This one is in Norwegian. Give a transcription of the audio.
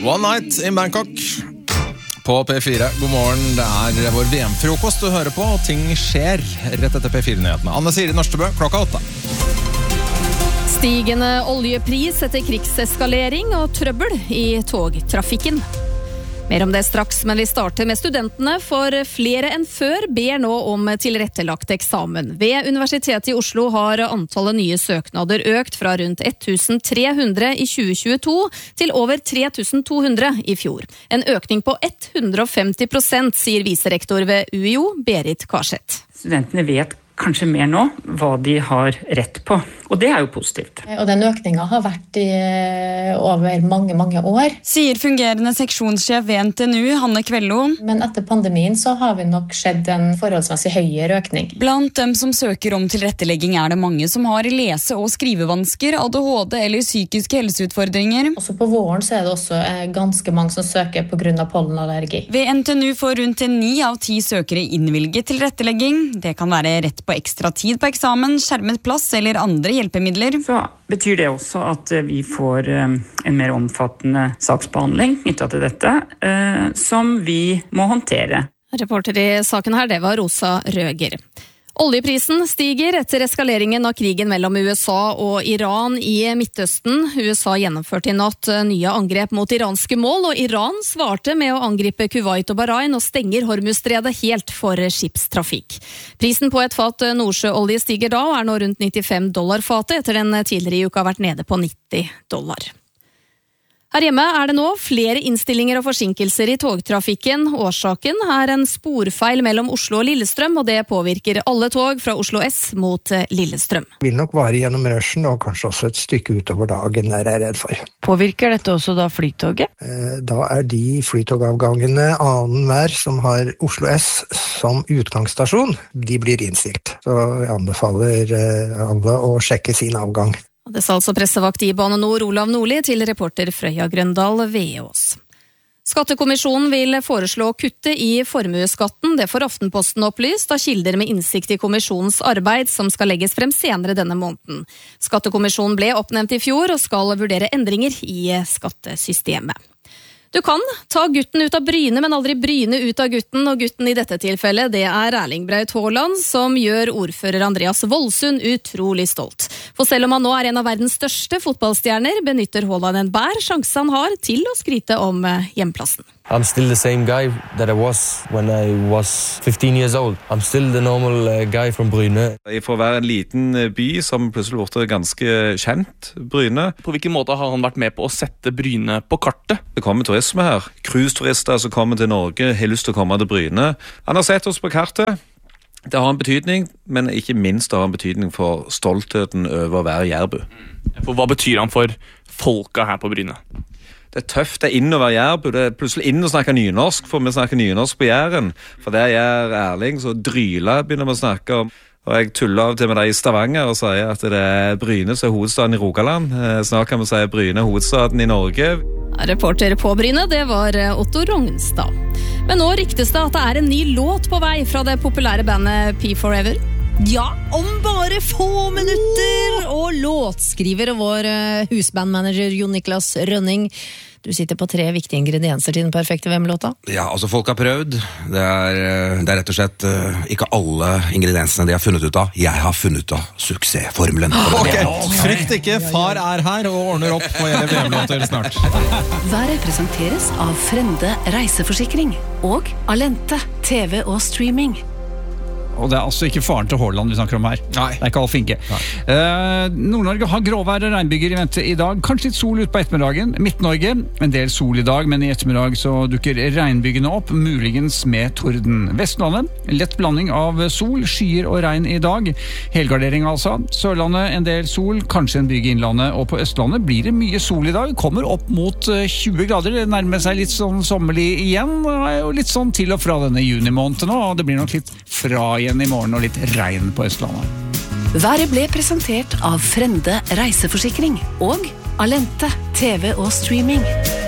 One Night in Bangkok på P4. God morgen, det vår VM-frokost du hører på, og ting skjer rett etter P4-nyhetene. Anne Siri Norstebø, 8:00. Stigende oljepris etter krigseskalering og trøbbel i togtrafikken. Mer om det straks, men vi starter med studentene, for flere enn før ber nå om tilrettelagt eksamen. Ved Universitetet i Oslo har antallet nye søknader økt fra rundt 1300 i 2022 til over 3200 i fjor. En økning på 150%, sier viserektor ved UiO, Berit Karseth. Studentene vet kanskje mer nå hva de har rett på, og det jo positivt. Og den økningen har vært over mange år. Sier fungerende seksjonssjef ved NTNU, Hanne Kvello. Men etter pandemien så har vi nok skjedd en forholdsmessig høyere økning. Blant dem som søker om tilrettelegging det mange som har lese- og skrivevansker, ADHD eller psykiske helseutfordringer. Også på våren så det også ganske mange som søker på grunn av pollenallergi. Ved NTNU får rundt 9 av 10 søkere innvilget tilrettelegging. Det kan være rett på ekstra tid på eksamen, skjermet plass eller andre hjelpemidler. Så betyr det også at vi får en mer omfattende saksbehandling knyttet til dette, som vi må håndtere. Reporter i saken her, det var Rosa Røger. Oljeprisen stiger etter eskaleringen av krigen mellom USA og Iran i Midtøsten. USA gjennomførte i natt nye angrep mot iranske mål, og Iran svarte med å angripe Kuwait og Bahrain og stenger Hormuzstredet helt for skipstrafikk. Prisen på et fat nordsjøolje stiger da og nå rundt $95 fatet, etter den tidligere i uka har vært nede på $90. Her hjemme det nå flere innstillinger og forsinkelser i togtrafikken. Årsaken en sporfeil mellom Oslo og Lillestrøm, og det påvirker alle tog fra Oslo S mot Lillestrøm. Det vil nok vare gjennom rushen, og kanskje også et stykke utover dagen, jeg redd for. Påvirker dette også da flytoget? Da de flytogavgangene annenhver som har Oslo S som utgangsstasjon, de blir innstilt. Så jeg anbefaler alle å sjekke sin avgang. Det sa altså pressevakt i Bane Nor, Olav Nordli, til reporter Frøya Grøndal Veås. Skattekommisjonen vil foreslå å kutte i formueskatten. Det får Aftenposten opplyst av kilder med innsikt i kommisjonens arbeid, som skal legges frem senere denne måneden. Skattekommisjonen ble oppnevnt i fjor og skal vurdere endringer i skattesystemet. Du kan ta gutten ut av Bryne, men aldri Bryne ut av gutten, og gutten i dette tilfellet, det Erling Braut Haaland, som gjør ordfører Andreas Voldsund utrolig stolt. For selv om han nå en av verdens største fotballstjerner, benytter Haaland enhver sjanse han har til å skryte om hjemplassen. I'm still the same guy that I was when I was 15 years old. I'm still the normal guy from Bryne. For å være en liten by som plutselig ble ganske kjent, Bryne. På hvilken måte har han vært med på å sette Bryne på kartet? Det kommer turisme her. Cruise-turister som kommer til Norge har lyst til å komme til Bryne. Han har sett oss på kartet. Det har en betydning, men ikke minst har en betydning for stoltheten over å være jærbu. For hva betyr han for folka her på Bryne? Det tøft, det inn å være jærbu. Det plutselig inn å snakke nynorsk, for vi snakker nynorsk på Jæren. For det gjør Erling, så dryla begynner vi å snakke om. Og jeg tuller av til med deg i Stavanger og sier at det Bryne som hovedstaden i Rogaland. Snart kan vi si Bryne hovedstaden i Norge. Reporter på Bryne, det var Otto Rognstad. Men nå ryktes det at det en ny låt på vei fra det populære bandet P4Ever. Ja, om bare få minutter! Og låtskriver og vår husbandmanager Jon Niklas Rønning. Du sitter på 3 viktige ingredienser til den perfekte VM-låta. Ja, altså folk har prøvd. Det rett og slett ikke alle ingrediensene de har funnet ut av. Jeg har funnet ut av suksessformelen. Ok, frykt ikke. Far her og ordner opp på hele VM-låter snart. Været presenteres av Frende reiseforsikring og Alente TV og streaming. Og det altså ikke faren til Haaland vi snakker om her. Nei. Det ikke Alf Inge. Nord-Norge har gråvær og regnbyger i vente i dag. Kanskje litt sol ut på ettermiddagen. Midt-Norge, en del sol i dag, men i ettermiddag så dukker regnbygene opp, muligens med torden. Vestlandet, lett blanding av sol, skyer og regn i dag. Helgardering altså. Sørlandet, en del sol, kanskje en byg i innlandet, og på Østlandet blir det mye sol i dag. Kommer opp mot 20 grader, det nærmer seg litt sånn sommerlig igjen, og litt sånn til og fra denne junimåneden nå, og det blir nok litt fra igjen i morgen og litt regn på Østlandet. Været ble presentert av Frende reiseforsikring og Alente TV og streaming.